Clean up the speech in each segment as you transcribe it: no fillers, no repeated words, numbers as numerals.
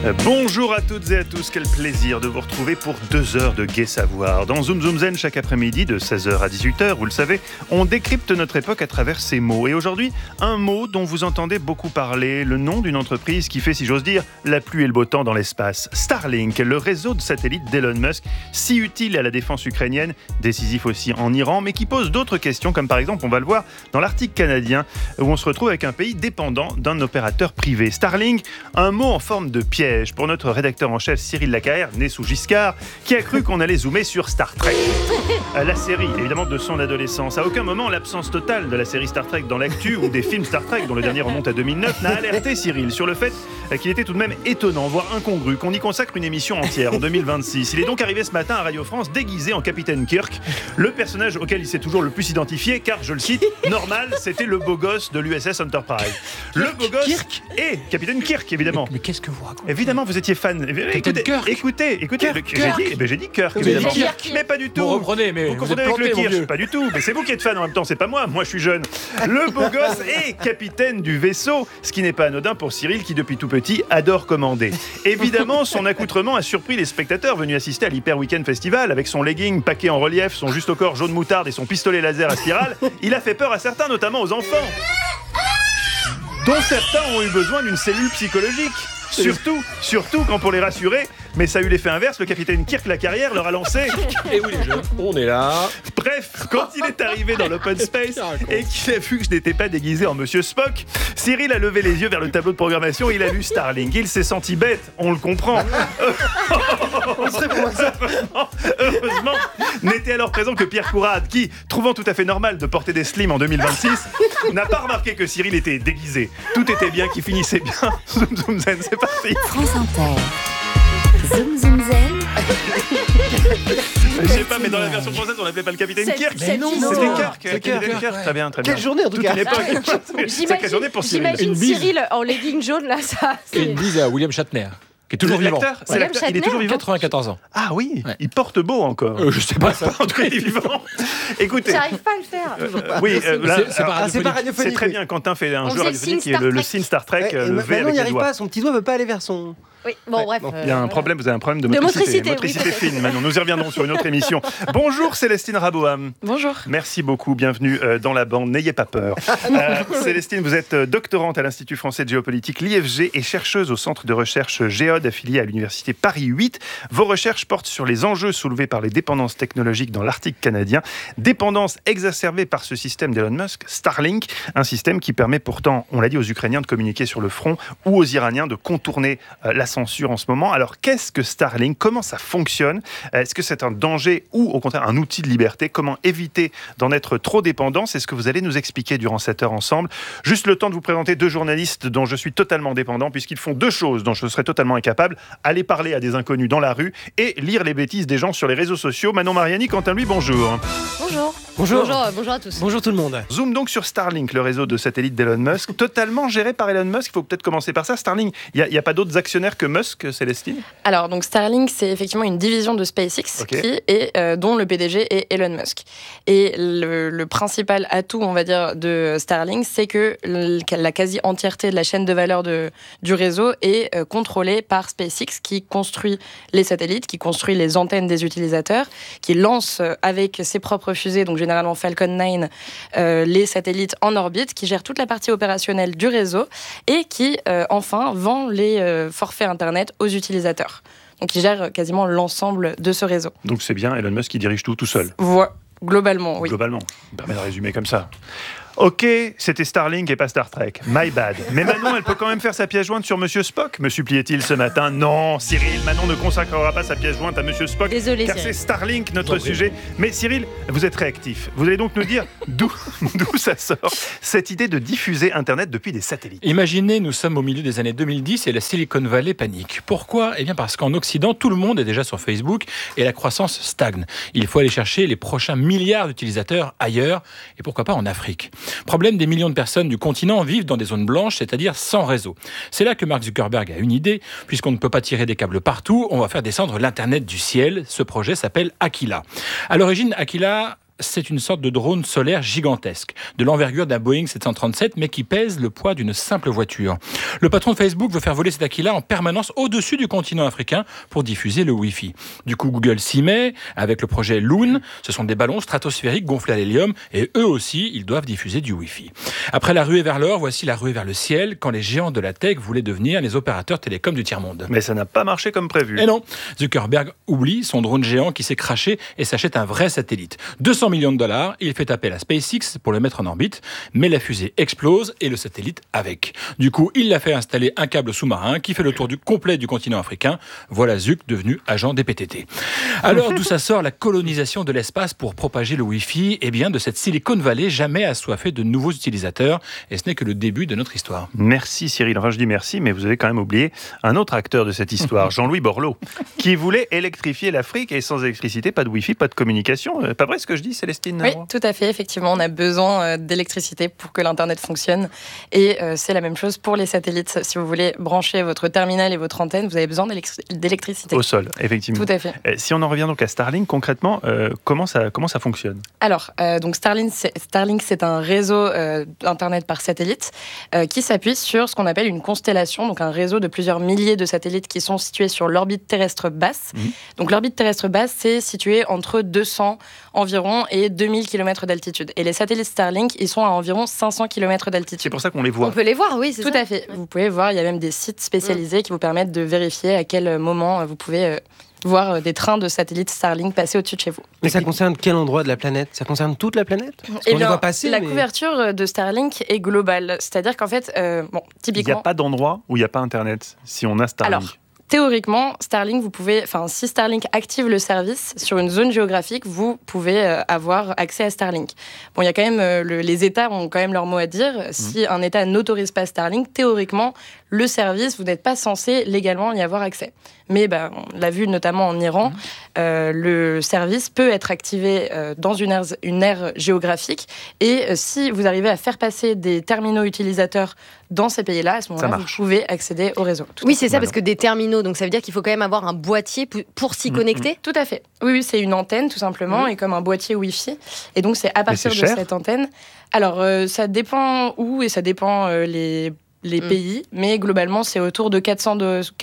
Bonjour à toutes et à tous, quel plaisir de vous retrouver pour 2 heures de gai savoir. Dans Zoom Zoom Zen, chaque après-midi de 16h à 18h, vous le savez, on décrypte notre époque à travers ces mots. Et aujourd'hui, un mot dont vous entendez beaucoup parler, le nom d'une entreprise qui fait, si j'ose dire, la pluie et le beau temps dans l'espace. Starlink, le réseau de satellites d'Elon Musk, si utile à la défense ukrainienne, décisif aussi en Iran, mais qui pose d'autres questions, comme par exemple, on va le voir, dans l'Arctique canadien, où on se retrouve avec un pays dépendant d'un opérateur privé. Starlink, un mot en forme de piège pour notre rédacteur en chef Cyril Lacaère, né sous Giscard, qui a cru qu'on allait zoomer sur Star Trek. La série, évidemment, de son adolescence. À aucun moment, l'absence totale de la série Star Trek dans l'actu ou des films Star Trek, dont le dernier remonte à 2009, n'a alerté Cyril sur le fait qu'il était tout de même étonnant, voire incongru, qu'on y consacre une émission entière en 2026. Il est donc arrivé ce matin à Radio France déguisé en Capitaine Kirk, le personnage auquel il s'est toujours le plus identifié, car, je le cite, normal, c'était le beau gosse de l'USS Enterprise. Le beau gosse Kirk et Capitaine Kirk, évidemment. Mais qu'est-ce que vous racontez ? Évidemment, vous étiez fan. Écoutez. J'ai dit Kirk, évidemment. Mais pas du tout. Vous reprenez, mais vous confondez avec le Kirsch. Pas du tout. Mais c'est vous qui êtes fan en même temps, c'est pas moi. Moi, je suis jeune. Le beau gosse est capitaine du vaisseau, ce qui n'est pas anodin pour Cyril, qui depuis tout petit adore commander. Évidemment, son accoutrement a surpris les spectateurs venus assister à l'Hyper Weekend Festival avec son legging paqué en relief, son juste au corps jaune moutarde et son pistolet laser à spirale. Il a fait peur à certains, notamment aux enfants, dont certains ont eu besoin d'une cellule psychologique. Surtout quand, pour les rassurer, mais ça a eu l'effet inverse, le capitaine Kirk, la carrière, leur a lancé. Et oui, les jeunes, on est là. Bref, quand il est arrivé dans l'open space et qu'il a vu que je n'étais pas déguisé en Monsieur Spock, Cyril a levé les yeux vers le tableau de programmation et il a lu Starlink. Il s'est senti bête, on le comprend. On serait pour ça. Heureusement, n'était alors présent que Pierre Courade, qui, trouvant tout à fait normal de porter des slims en 2026, n'a pas remarqué que Cyril était déguisé. Tout était bien, qui finissait bien. Zoom Zoom Zen, c'est parti. France Inter. Zoom Zoom Zen. Je sais pas, mais dans la version française, on l'appelait pas le capitaine Kirk. Mais non, c'était Kirk. Très bien. Quelle journée en tout cas. Toute une époque. C'est quelle journée pour Cyril. J'imagine Cyril en legging jaune là, ça. Et une bise à William Shatner, qui est toujours vivant. C'est l'acteur, il est toujours vivant. 94 ans. Ah oui, ouais. Il porte beau encore. Je sais pas ça. En tout cas, il est vivant. Écoutez. J'arrive pas à le faire. Oui, c'est pas radiophonique. C'est très bien. Quentin fait un On jeu faisait radiophonique qui signe est le Star signe Star Trek. Ouais, Le V maintenant, avec il n'y les arrive doigts. pas, son petit doigt ne veut pas aller vers son... Oui, bon, bref. Il y a un problème, vous avez un problème de motricité. Motricité fine, Manon. Nous y reviendrons sur une autre émission. Bonjour Célestine Raboham. Bonjour. Merci beaucoup, bienvenue dans la bande. N'ayez pas peur. Célestine, vous êtes doctorante à l'Institut français de géopolitique, l'IFG, et chercheuse au centre de recherche Géode, affilié à l'Université Paris 8. Vos recherches portent sur les enjeux soulevés par les dépendances technologiques dans l'Arctique canadien. Dépendance exacerbée par ce système d'Elon Musk, Starlink, un système qui permet pourtant, on l'a dit, aux Ukrainiens de communiquer sur le front ou aux Iraniens de contourner la censure en ce moment. Alors, qu'est-ce que Starlink ? Comment ça fonctionne ? Est-ce que c'est un danger ou, au contraire, un outil de liberté ? Comment éviter d'en être trop dépendant ? C'est ce que vous allez nous expliquer durant cette heure ensemble. Juste le temps de vous présenter 2 journalistes dont je suis totalement dépendant, puisqu'ils font 2 choses dont je serais totalement incapable: aller parler à des inconnus dans la rue et lire les bêtises des gens sur les réseaux sociaux. Manon Mariani, quant à lui, bonjour. Bonjour à tous. Bonjour tout le monde. Zoom donc sur Starlink, le réseau de satellites d'Elon Musk, totalement géré par Elon Musk. Il faut peut-être commencer par ça. Starlink, il n'y a pas d'autres actionnaires que Musk, Célestine ? Alors, donc Starlink, c'est effectivement une division de SpaceX dont le PDG est Elon Musk. Et le principal atout, on va dire, de Starlink, c'est que la quasi-entièreté de la chaîne de valeur du réseau est contrôlée par SpaceX, qui construit les satellites, qui construit les antennes des utilisateurs, qui lance avec ses propres fusées, donc généralement Falcon 9, les satellites en orbite, qui gère toute la partie opérationnelle du réseau et qui, enfin, vend les forfaits Internet aux utilisateurs. Donc, il gère quasiment l'ensemble de ce réseau. Donc, c'est bien Elon Musk qui dirige tout seul. Globalement, oui. Globalement. Ça permet de résumer comme ça. Ok, c'était Starlink et pas Star Trek. My bad. Mais Manon, elle peut quand même faire sa pièce jointe sur Monsieur Spock, me suppliait-il ce matin. Non, Cyril, Manon ne consacrera pas sa pièce jointe à Monsieur Spock. Désolé, car Cyril. C'est Starlink, notre sujet. Mais Cyril, vous êtes réactif. Vous allez donc nous dire d'où ça sort, cette idée de diffuser Internet depuis des satellites. Imaginez, nous sommes au milieu des années 2010 et la Silicon Valley panique. Pourquoi ? Eh bien parce qu'en Occident, tout le monde est déjà sur Facebook et la croissance stagne. Il faut aller chercher les prochains milliards d'utilisateurs ailleurs et pourquoi pas en Afrique. Problème, des millions de personnes du continent vivent dans des zones blanches, c'est-à-dire sans réseau. C'est là que Mark Zuckerberg a une idée. Puisqu'on ne peut pas tirer des câbles partout, on va faire descendre l'Internet du ciel. Ce projet s'appelle Aquila. À l'origine, Aquila c'est une sorte de drone solaire gigantesque, de l'envergure d'un Boeing 737, mais qui pèse le poids d'une simple voiture. Le patron de Facebook veut faire voler cet Aquila en permanence au-dessus du continent africain pour diffuser le Wi-Fi. Du coup, Google s'y met avec le projet Loon. Ce sont des ballons stratosphériques gonflés à l'hélium et eux aussi, ils doivent diffuser du Wi-Fi. Après la ruée vers l'or, voici la ruée vers le ciel quand les géants de la tech voulaient devenir les opérateurs télécoms du tiers-monde. Mais ça n'a pas marché comme prévu. Et non, Zuckerberg oublie son drone géant qui s'est crashé et s'achète un vrai satellite. 200 millions de dollars, il fait appel à SpaceX pour le mettre en orbite, mais la fusée explose et le satellite avec. Du coup, il l'a fait installer un câble sous-marin qui fait le tour complet du continent africain. Voilà Zuc devenu agent des PTT. Alors, d'où ça sort la colonisation de l'espace pour propager le Wi-Fi ? Eh bien, de cette Silicon Valley jamais assoiffée de nouveaux utilisateurs. Et ce n'est que le début de notre histoire. Merci Cyril. Enfin, je dis merci, mais vous avez quand même oublié un autre acteur de cette histoire, Jean-Louis Borloo, qui voulait électrifier l'Afrique et sans électricité, pas de Wi-Fi, pas de communication. Pas vrai ce que je dis, Célestine ? Oui, tout à fait. Effectivement, on a besoin d'électricité pour que l'Internet fonctionne. Et c'est la même chose pour les satellites. Si vous voulez brancher votre terminal et votre antenne, vous avez besoin d'électricité. Au sol, effectivement. Tout à fait. Si on en revient donc à Starlink, concrètement, comment ça fonctionne ? Alors, donc Starlink, c'est un réseau d'Internet par satellite qui s'appuie sur ce qu'on appelle une constellation, donc un réseau de plusieurs milliers de satellites qui sont situés sur l'orbite terrestre basse. Donc l'orbite terrestre basse, c'est situé entre 200 environ et 2000 km d'altitude. Et les satellites Starlink, ils sont à environ 500 km d'altitude. C'est pour ça qu'on les voit. On peut les voir, oui, c'est Tout ça. à fait. Vous pouvez voir, il y a même des sites spécialisés qui vous permettent de vérifier à quel moment vous pouvez voir des trains de satellites Starlink passer au-dessus de chez vous. Mais ça concerne quel endroit de la planète ? Ça concerne toute la planète ? Parce qu'on les voit passer, la mais... couverture de Starlink est globale. C'est-à-dire qu'en fait, typiquement... Il n'y a pas d'endroit où il n'y a pas Internet, si on a Starlink. Alors, théoriquement, Starlink, si Starlink active le service sur une zone géographique, vous pouvez avoir accès à Starlink. Bon, il y a quand même les États ont quand même leur mot à dire. Si un État n'autorise pas Starlink, théoriquement, le service, vous n'êtes pas censé légalement y avoir accès. Mais on l'a vu notamment en Iran, le service peut être activé dans une aire géographique. Et si vous arrivez à faire passer des terminaux utilisateurs dans ces pays-là, à ce moment-là, vous pouvez accéder au réseau. Oui, c'est ça, parce que des terminaux, donc ça veut dire qu'il faut quand même avoir un boîtier pour s'y connecter. Tout à fait. Oui, c'est une antenne, tout simplement, et comme un boîtier Wi-Fi. Et donc, c'est à partir de cette antenne. Alors, ça dépend où et ça dépend les pays, mais globalement, c'est autour de 400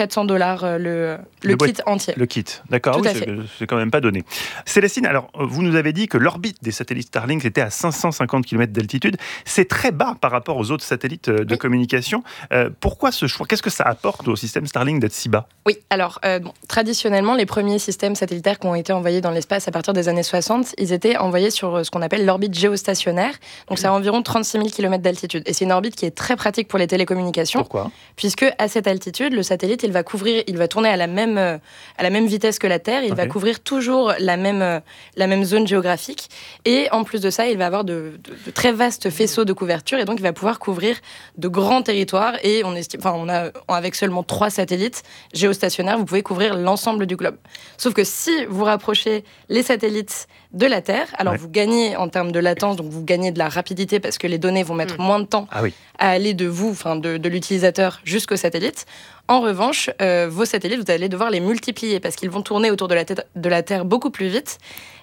$ le kit entier. Le kit, d'accord, oui, c'est quand même pas donné. Célestine, alors, vous nous avez dit que l'orbite des satellites Starlink était à 550 km d'altitude. C'est très bas par rapport aux autres satellites de communication. Pourquoi ce choix ? Qu'est-ce que ça apporte au système Starlink d'être si bas ? Oui, alors, traditionnellement, les premiers systèmes satellitaires qui ont été envoyés dans l'espace à partir des années 60, ils étaient envoyés sur ce qu'on appelle l'orbite géostationnaire. Donc, c'est à environ 36 000 km d'altitude. Et c'est une orbite qui est très pratique pour les télécommunications. Pourquoi ? Puisque à cette altitude, le satellite, il va tourner à la même vitesse que la Terre, il va couvrir toujours la même zone géographique, et en plus de ça, il va avoir de très vastes faisceaux de couverture, et donc il va pouvoir couvrir de grands territoires. Et avec seulement 3 satellites géostationnaires, vous pouvez couvrir l'ensemble du globe. Sauf que si vous rapprochez les satellites de la Terre, alors vous gagnez en termes de latence, donc vous gagnez de la rapidité parce que les données vont mettre moins de temps à aller de vous, de l'utilisateur jusqu'au satellite. En revanche, vos satellites, vous allez devoir les multiplier parce qu'ils vont tourner autour de la Terre beaucoup plus vite.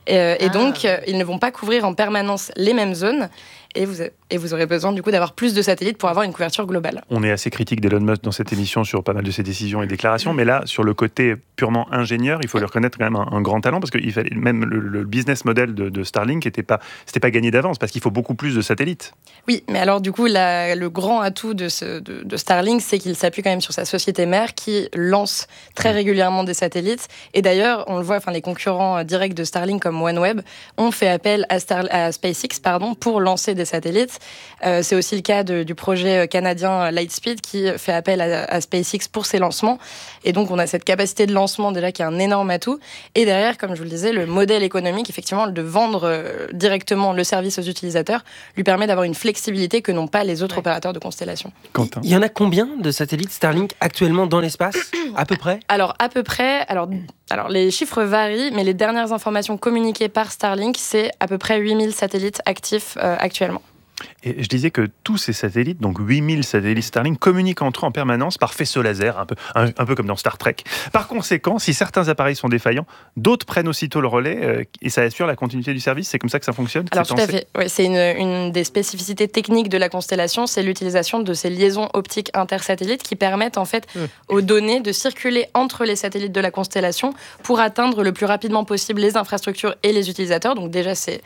Et donc, ils ne vont pas couvrir en permanence les mêmes zones. Et vous aurez besoin du coup d'avoir plus de satellites pour avoir une couverture globale. On est assez critique d'Elon Musk dans cette émission sur pas mal de ses décisions et déclarations, mais là, sur le côté purement ingénieur, il faut lui reconnaître quand même un grand talent, parce que même le business model de Starlink c'était pas gagné d'avance, parce qu'il faut beaucoup plus de satellites. Oui, mais alors du coup, le grand atout de Starlink, c'est qu'il s'appuie quand même sur sa société mère qui lance très régulièrement des satellites. Et d'ailleurs, on le voit, les concurrents directs de Starlink comme OneWeb ont fait appel à SpaceX pour lancer des satellites. C'est aussi le cas du projet canadien Lightspeed qui fait appel à SpaceX pour ses lancements. Et donc, on a cette capacité de lancement déjà qui est un énorme atout. Et derrière, comme je vous le disais, le modèle économique, effectivement, de vendre directement le service aux utilisateurs, lui permet d'avoir une flexibilité que n'ont pas les autres opérateurs de constellation. Quentin. Il y en a combien de satellites Starlink actuellement dans l'espace ? À peu près ? Alors, à peu près... Alors, les chiffres varient, mais les dernières informations communiquées par Starlink, c'est à peu près 8000 satellites actifs actuellement. Et je disais que tous ces satellites, donc 8000 satellites Starlink, communiquent entre eux en permanence par faisceau laser, un peu comme dans Star Trek. Par conséquent, si certains appareils sont défaillants, d'autres prennent aussitôt le relais et ça assure la continuité du service. C'est comme ça que ça fonctionne? Alors tout à fait, oui, c'est une des spécificités techniques de la constellation, c'est l'utilisation de ces liaisons optiques intersatellites qui permettent en fait aux données de circuler entre les satellites de la constellation pour atteindre le plus rapidement possible les infrastructures et les utilisateurs. Donc déjà, c'est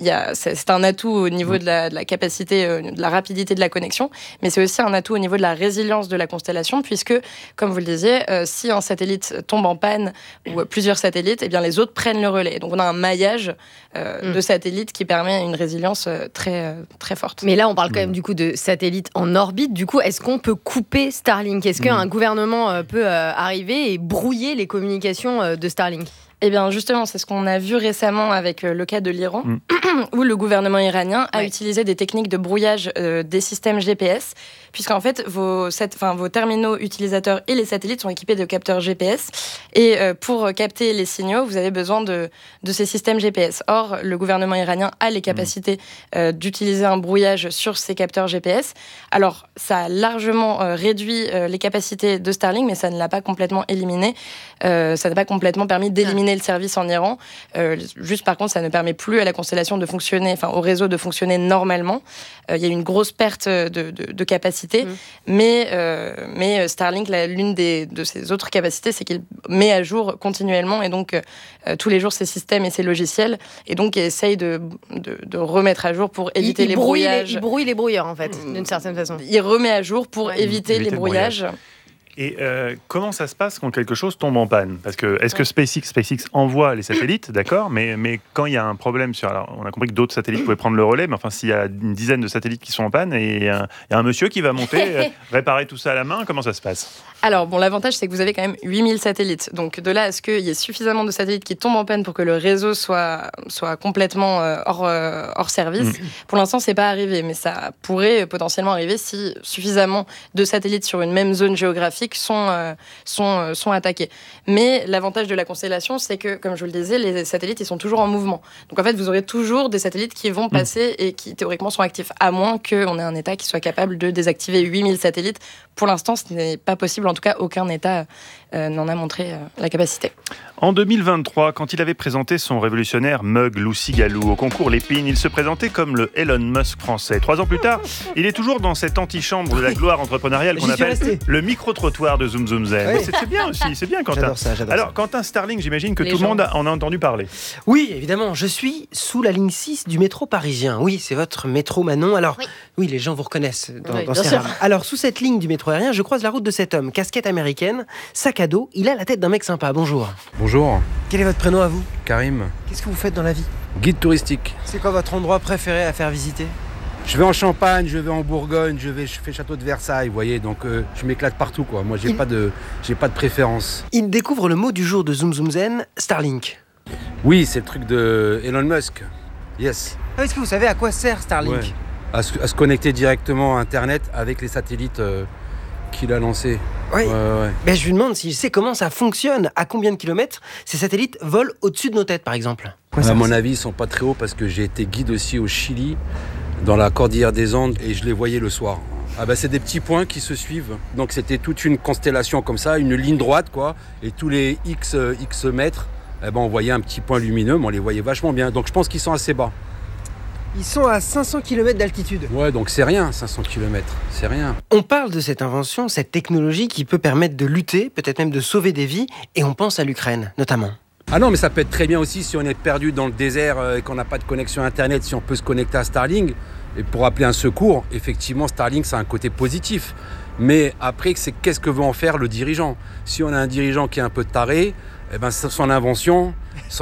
un atout au niveau de la capacité, de la rapidité de la connexion, mais c'est aussi un atout au niveau de la résilience de la constellation, puisque, comme vous le disiez, si un satellite tombe en panne ou plusieurs satellites, eh bien les autres prennent le relais. Donc on a un maillage de satellites qui permet une résilience très, très forte. Mais là, on parle quand même du coup de satellites en orbite. Du coup, est-ce qu'on peut couper Starlink? Est-ce qu'un gouvernement peut arriver et brouiller les communications de Starlink? Eh bien, justement, c'est ce qu'on a vu récemment avec le cas de l'Iran, où le gouvernement iranien a utilisé des techniques de brouillage des systèmes GPS, puisqu'en fait, vos terminaux utilisateurs et les satellites sont équipés de capteurs GPS. Et pour capter les signaux, vous avez besoin de ces systèmes GPS. Or, le gouvernement iranien a les capacités d'utiliser un brouillage sur ces capteurs GPS. Alors, ça a largement réduit les capacités de Starlink, mais ça ne l'a pas complètement éliminé. Ça n'a pas complètement permis d'éliminer le service en Iran. Juste par contre, ça ne permet plus à la constellation de fonctionner, au réseau de fonctionner normalement. Il y a une grosse perte de capacité, mais Starlink, l'une de ses autres capacités, c'est qu'il met à jour continuellement et donc tous les jours ses systèmes et ses logiciels, et donc il essaye de remettre à jour pour éviter les brouillages. Il brouille les brouilleurs en fait, d'une certaine façon. Il remet à jour pour éviter les brouillages. Et comment ça se passe quand quelque chose tombe en panne? Parce que est-ce que SpaceX envoie les satellites, d'accord, mais quand il y a un problème alors on a compris que d'autres satellites pouvaient prendre le relais, mais enfin s'il y a une dizaine de satellites qui sont en panne et il y a un monsieur qui va monter, réparer tout ça à la main, comment ça se passe? Alors bon, l'avantage c'est que vous avez quand même 8000 satellites. Donc de là à ce qu'il y ait suffisamment de satellites qui tombent en panne pour que le réseau soit complètement hors service, pour l'instant c'est pas arrivé, mais ça pourrait potentiellement arriver si suffisamment de satellites sur une même zone géographique sont attaqués. Mais l'avantage de la constellation, c'est que, comme je vous le disais, les satellites, ils sont toujours en mouvement. Donc en fait, vous aurez toujours des satellites qui vont passer et qui, théoriquement, sont actifs, à moins qu'on ait un État qui soit capable de désactiver 8000 satellites. Pour l'instant, ce n'est pas possible. En tout cas, aucun État n'en a montré la capacité. En 2023, quand il avait présenté son révolutionnaire Mug Lousigalou au concours Lépine, il se présentait comme le Elon Musk français. 3 ans plus tard, il est toujours dans cette antichambre de la gloire entrepreneuriale qu'on appelle le micro-trottoir de Zoom Zoom Zen. Oui. C'est bien aussi, c'est bien, Quentin. J'adore ça. Alors, Quentin, Starlink, j'imagine que tout le monde en a entendu parler. Oui, évidemment. Je suis sous la ligne 6 du métro parisien. Oui, c'est votre métro Manon. Alors, oui, les gens vous reconnaissent dans ces rames. Alors, sous cette ligne du métro aérien, je croise la route de cet homme. Casquette américaine, sac à dos. Il a la tête d'un mec sympa. Bonjour. Bonjour. Quel est votre prénom à vous? Karim. Qu'est-ce que vous faites dans la vie? Guide touristique. C'est quoi votre endroit préféré à faire visiter? Je vais en Champagne, je vais en Bourgogne, je fais Château de Versailles, vous voyez, donc je m'éclate partout, quoi. Moi, j'ai pas de préférence. Il découvre le mot du jour de Zoom Zoom Zen, Starlink. Oui, c'est le truc de Elon Musk. Yes. Ah, est-ce que vous savez à quoi sert Starlink? Ouais. À se connecter directement à Internet avec les satellites qu'il a lancés. Oui. Ouais. Ben, je lui demande s'il sait comment ça fonctionne, à combien de kilomètres ces satellites volent au-dessus de nos têtes, par exemple. À mon avis, ils sont pas très hauts parce que j'ai été guide aussi au Chili, dans la cordillère des Andes, et je les voyais le soir. Ah bah c'est des petits points qui se suivent. Donc c'était toute une constellation comme ça, une ligne droite, quoi. Et tous les X mètres, on voyait un petit point lumineux, mais on les voyait vachement bien. Donc je pense qu'ils sont assez bas. Ils sont à 500 km d'altitude. Ouais, donc c'est rien, 500 km, c'est rien. On parle de cette invention, cette technologie qui peut permettre de lutter, peut-être même de sauver des vies, et on pense à l'Ukraine, notamment. Ah non, mais ça peut être très bien aussi si on est perdu dans le désert et qu'on n'a pas de connexion Internet, si on peut se connecter à Starlink. Et pour appeler un secours, effectivement, Starlink, ça a un côté positif. Mais après, qu'est-ce que veut en faire le dirigeant? Si on a un dirigeant qui est un peu taré, son invention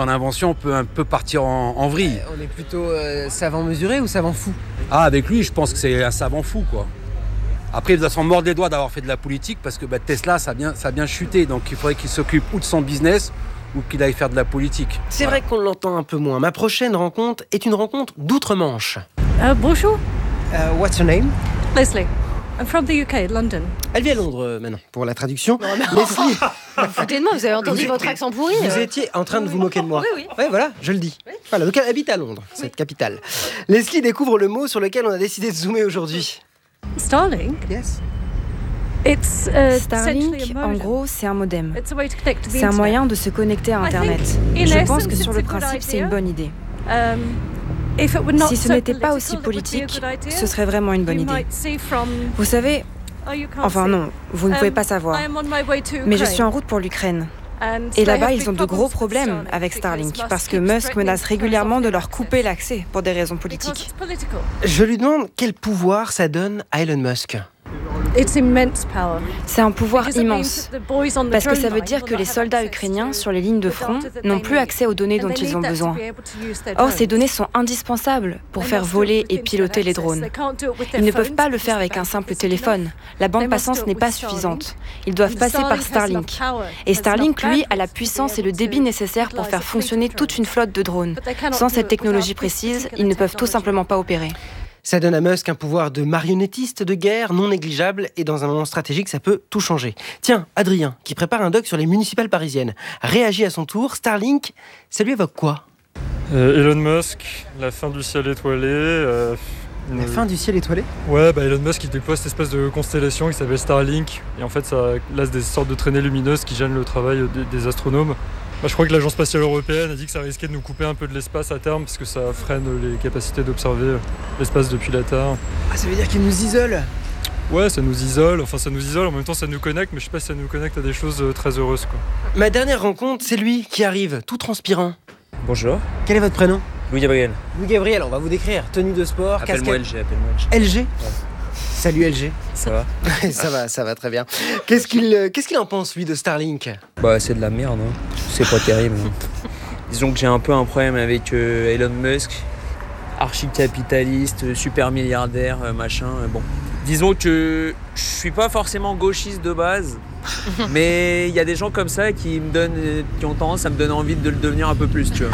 peut un peu partir en vrille. On est plutôt savant mesuré ou savant fou? Ah, avec lui, je pense que c'est un savant fou, quoi. Après, il doit s'en mordre les doigts d'avoir fait de la politique parce que Tesla, ça a bien chuté. Donc, il faudrait qu'il s'occupe ou de son business ou qu'il aille faire de la politique. C'est vrai qu'on l'entend un peu moins. Ma prochaine rencontre est une rencontre d'outre-Manche. Bonjour. What's your name? Leslie. I'm from the UK, London. Elle vit à Londres maintenant, pour la traduction. Non, Leslie, vous foutez de moi, vous avez entendu votre accent pourri. vous étiez en train de vous moquer de moi. Oui. Ouais, voilà, je le dis. Voilà, donc elle habite à Londres, cette capitale. Leslie découvre le mot sur lequel on a décidé de zoomer aujourd'hui. Starlink? Yes. It's Starlink, en gros, c'est un modem. It's a way to connect to the C'est un internet. moyen de se connecter à Internet. in Je essence, pense que it's sur a le good principe, c'est idea. une bonne idée. If it were not Si ce so n'était pas political, aussi it would be a politique, good idea. ce serait vraiment une bonne You idée. might see from... Vous savez, Oh, you can't enfin see. non, vous ne pouvez pas savoir. I am on my way to Mais je Ukraine. suis en route pour l'Ukraine. And Et they là-bas, have ils big ont de gros problems with problèmes Starlink avec because Starlink, parce que keeps Musk threatening menace to régulièrement close de off leur their couper access. l'accès pour des raisons Because politiques. it's political. Je lui demande quel pouvoir ça donne à Elon Musk. It's immense power. C'est un pouvoir Because it means immense, that the boys on the parce que drone ça veut line dire will que not les have soldats access ukrainiens to sur les lignes de the front data that n'ont they plus need. accès aux données And dont they ils ont need that to besoin. be able to use their Or, drones. ces données sont indispensables pour They faire must do it voler with et internet piloter les access. drones. They can't do it with Ils their ne peuvent phones pas le because faire the avec un bandwidth simple isn't enough. téléphone. La They bande must passante do it n'est with pas Starlink. suffisante. Ils doivent And passer par Starlink has enough Starlink. power, Et has Starlink, enough lui, a la bandwidth to be puissance et able le débit to nécessaire pour utilize faire a fleet fonctionner of toute drones. une flotte de drones. But they cannot Sans do cette it technologie without précise, particular ils ne peuvent tout technology. simplement pas opérer. Ça donne à Musk un pouvoir de marionnettiste de guerre non négligeable et dans un moment stratégique, ça peut tout changer. Tiens, Adrien, qui prépare un doc sur les municipales parisiennes, réagit à son tour. Starlink, ça lui évoque quoi ? Elon Musk, la fin du ciel étoilé. La fin du ciel étoilé ? Ouais, Elon Musk il déploie cette espèce de constellation qui s'appelle Starlink. Et en fait, ça laisse des sortes de traînées lumineuses qui gênent le travail des astronomes. Je crois que l'Agence spatiale européenne a dit que ça risquait de nous couper un peu de l'espace à terme parce que ça freine les capacités d'observer l'espace depuis la Terre. Ah, ça veut dire qu'il nous isole ? Ouais, ça nous isole, en même temps ça nous connecte, mais je sais pas si ça nous connecte à des choses très heureuses, quoi. Ma dernière rencontre, c'est lui qui arrive, tout transpirant. Bonjour. Quel est votre prénom ? Louis-Gabriel. Louis-Gabriel, on va vous décrire. Tenue de sport, Appelle-moi casquette. LG. LG ? Ouais. Salut LG. Ça va? Ça va très bien. Qu'est-ce qu'il en pense, lui, de Starlink ? Bah, c'est de la merde, hein. C'est pas terrible. Hein. Disons que j'ai un peu un problème avec Elon Musk, archi-capitaliste, super milliardaire, machin. Bon. Disons que je suis pas forcément gauchiste de base, mais il y a des gens comme ça qui ont tendance à me donner envie de le devenir un peu plus, tu vois.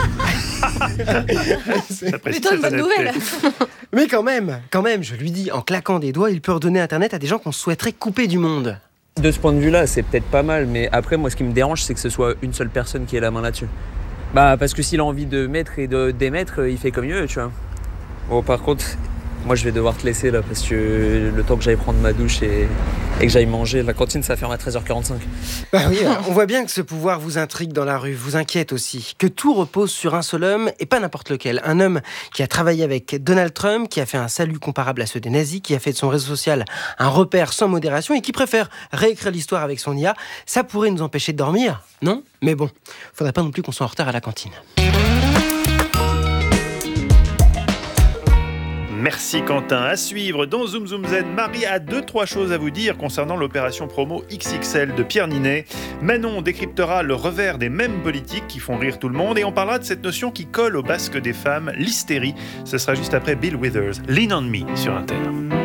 C'est plutôt une bonne nouvelle. Mais quand même, je lui dis, en claquant des doigts, il peut redonner Internet à des gens qu'on souhaiterait couper du monde. De ce point de vue-là, c'est peut-être pas mal, mais après, moi, ce qui me dérange, c'est que ce soit une seule personne qui ait la main là-dessus. Bah, parce que s'il a envie de mettre et de démettre, il fait comme il veut, tu vois. Bon, par contre, moi, je vais devoir te laisser, là, parce que le temps que j'aille prendre ma douche et que j'aille manger, la cantine, ça ferme à 13h45. Bah oui, on voit bien que ce pouvoir vous intrigue dans la rue, vous inquiète aussi. Que tout repose sur un seul homme, et pas n'importe lequel. Un homme qui a travaillé avec Donald Trump, qui a fait un salut comparable à ceux des nazis, qui a fait de son réseau social un repère sans modération, et qui préfère réécrire l'histoire avec son IA. Ça pourrait nous empêcher de dormir, non ? Mais bon, faudrait pas non plus qu'on soit en retard à la cantine. Merci Quentin. À suivre dans Zoom Zoom Z, Marie a 2-3 choses à vous dire concernant l'opération promo XXL de Pierre Ninet. Manon décryptera le revers des mêmes politiques qui font rire tout le monde et on parlera de cette notion qui colle au basque des femmes, l'hystérie. Ce sera juste après Bill Withers, Lean on Me sur Inter.